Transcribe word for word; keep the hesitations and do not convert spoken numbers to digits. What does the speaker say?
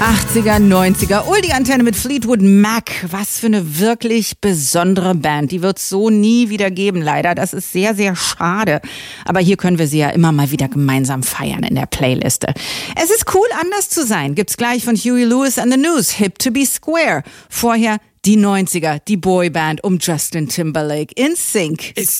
achtziger, neunziger, Oldie-Antenne mit Fleetwood Mac. Was für eine wirklich besondere Band. Die wird es so nie wieder geben, leider. Das ist sehr, sehr schade. Aber hier können wir sie ja immer mal wieder gemeinsam feiern in der Playliste. Es ist cool, anders zu sein. Gibt's gleich von Huey Lewis and the News, Hip to be Square. Vorher die neunziger, die Boyband um Justin Timberlake, In Sync. It's